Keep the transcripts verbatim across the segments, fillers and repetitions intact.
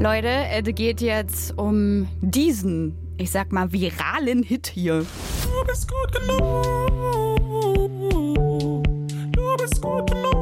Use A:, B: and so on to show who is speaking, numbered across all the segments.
A: Leute, es geht jetzt um diesen, ich sag mal, viralen Hit hier.
B: Du bist gut genug. Du bist gut genug.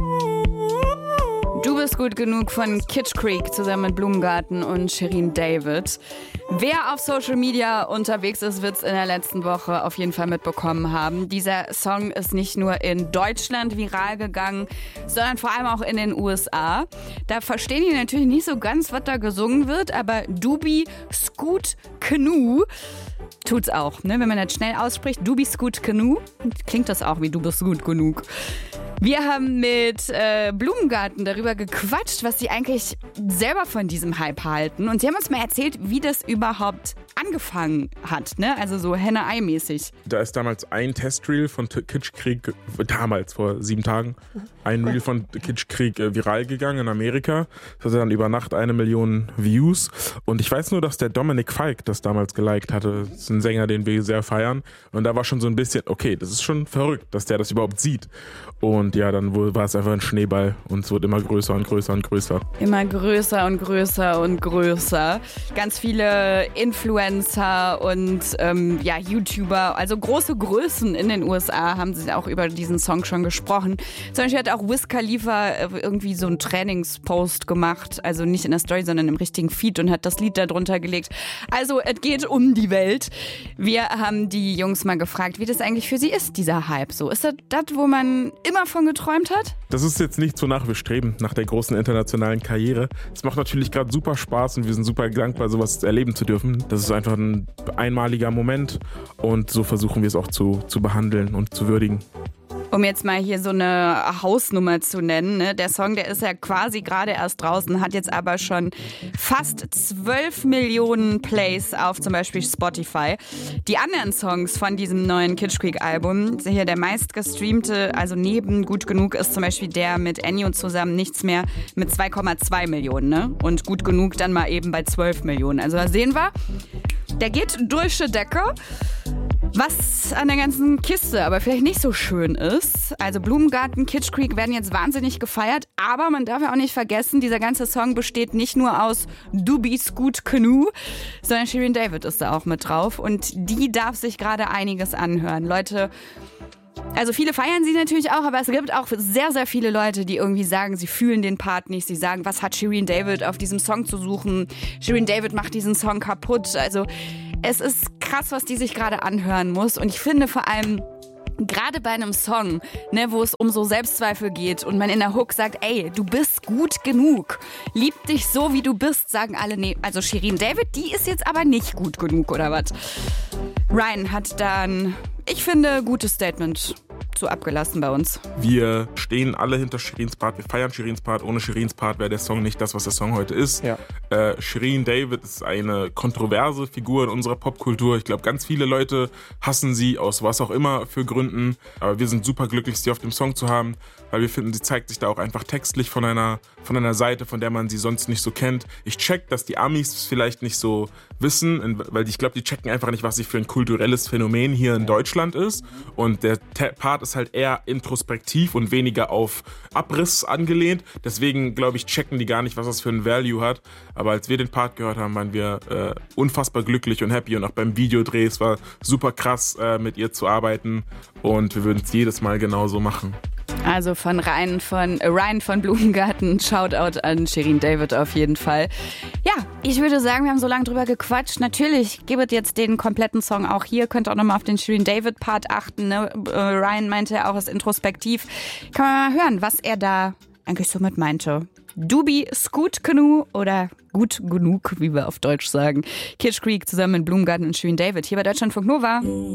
A: Du bist gut genug von Kitsch Creek zusammen mit Blumengarten und Shirin David. Wer auf Social Media unterwegs ist, wird es in der letzten Woche auf jeden Fall mitbekommen haben. Dieser Song ist nicht nur in Deutschland viral gegangen, sondern vor allem auch in den U S A. Da verstehen die natürlich nicht so ganz, was da gesungen wird, aber Dubi Scoot Canoe tut's auch, ne? Wenn man das schnell ausspricht, Dubi Scoot Canoe, klingt das auch wie du bist gut genug. Wir haben mit äh, Blumengarten darüber gequatscht, was sie eigentlich selber von diesem Hype halten. Und sie haben uns mal erzählt, wie das überhaupt angefangen hat, ne? Also so Henne-Ei-mäßig.
B: Da ist damals ein Testreel von Kitsch Creek, damals vor sieben Tagen, ein Reel von Kitsch Creek äh, viral gegangen in Amerika. Das hatte dann über Nacht eine Million Views. Und ich weiß nur, dass der Dominik Falk das damals geliked hatte. Das ist ein Sänger, den wir sehr feiern. Und da war schon so ein bisschen, okay, das ist schon verrückt, dass der das überhaupt sieht. Und ja, dann war es einfach ein Schneeball und es wird immer größer und größer und größer.
A: Immer größer und größer und größer. Ganz viele Influencer und ähm, ja, YouTuber, also große Größen in den U S A haben sie auch über diesen Song schon gesprochen. Zum Beispiel hat auch Wiz Khalifa irgendwie so einen Trainingspost gemacht, also nicht in der Story, sondern im richtigen Feed und hat das Lied da drunter gelegt. Also es geht um die Welt. Wir haben die Jungs mal gefragt, wie das eigentlich für sie ist, dieser Hype. So, ist das das, wo man immer von geträumt hat?
B: Das ist jetzt nichts, wonach wir streben, nach der großen internationalen Karriere. Es macht natürlich gerade super Spaß und wir sind super dankbar, sowas erleben zu dürfen. Das ist einfach ein einmaliger Moment und so versuchen wir es auch zu, zu behandeln und zu würdigen.
A: Um jetzt mal hier so eine Hausnummer zu nennen, ne? Der Song, der ist ja quasi gerade erst draußen, hat jetzt aber schon fast zwölf Millionen Plays auf zum Beispiel Spotify. Die anderen Songs von diesem neuen Kitsch Creek Album, hier der meistgestreamte, also neben Gut Genug, ist zum Beispiel der mit Ennio zusammen Nichts mehr mit zwei Komma zwei Millionen. Ne? Und Gut Genug dann mal eben bei zwölf Millionen. Also da sehen wir, der geht durch die Decke. Was an der ganzen Kiste aber vielleicht nicht so schön ist, also Blumengarten, Kitsch Creek werden jetzt wahnsinnig gefeiert, aber man darf ja auch nicht vergessen, dieser ganze Song besteht nicht nur aus Dubi Scoot Canoe, sondern Shirin David ist da auch mit drauf und die darf sich gerade einiges anhören. Leute, also viele feiern sie natürlich auch, aber es gibt auch sehr, sehr viele Leute, die irgendwie sagen, sie fühlen den Part nicht. Sie sagen, was hat Shirin David auf diesem Song zu suchen? Shirin David macht diesen Song kaputt. Also es ist krass, was die sich gerade anhören muss. Und ich finde vor allem, gerade bei einem Song, ne, wo es um so Selbstzweifel geht und man in der Hook sagt, ey, du bist gut genug, lieb dich so, wie du bist, sagen alle, nee, also Shirin David, die ist jetzt aber nicht gut genug, oder was? Ryan hat dann, ich finde, gutes Statement so abgelassen bei uns.
B: Wir stehen alle hinter Shirins Part, wir feiern Shirins Part. Ohne Shirins Part wäre der Song nicht das, was der Song heute ist. Ja. Äh, Shirin David ist eine kontroverse Figur in unserer Popkultur. Ich glaube, ganz viele Leute hassen sie aus was auch immer für Gründen. Aber wir sind super glücklich, sie auf dem Song zu haben, weil wir finden, sie zeigt sich da auch einfach textlich von einer, von einer Seite, von der man sie sonst nicht so kennt. Ich check, dass die Amis es vielleicht nicht so wissen, weil ich glaube, die checken einfach nicht, was sie für ein kulturelles Phänomen hier in Deutschland ist. Und der Part ist halt eher introspektiv und weniger auf Abriss angelehnt. Deswegen, glaube ich, checken die gar nicht, was das für ein Value hat. Aber als wir den Part gehört haben, waren wir äh, unfassbar glücklich und happy. Und auch beim Videodreh, es war super krass, äh, mit ihr zu arbeiten. Und wir würden es jedes Mal genauso machen.
A: Also von Ryan von, äh, Ryan von Blumengarten, Shoutout an Shirin David auf jeden Fall. Ja, ich würde sagen, wir haben so lange drüber gequatscht. Natürlich gibt jetzt den kompletten Song auch hier. Könnt auch nochmal auf den Shirin David Part achten. Ne? Äh, Ryan meinte ja auch, ist introspektiv. Kann man mal hören, was er da eigentlich so mit meinte. Dubi Scoot Canoe oder Gut Genug, wie wir auf Deutsch sagen. Kitsch Creek zusammen mit Blumengarten und Shirin David hier bei Deutschlandfunk Nova.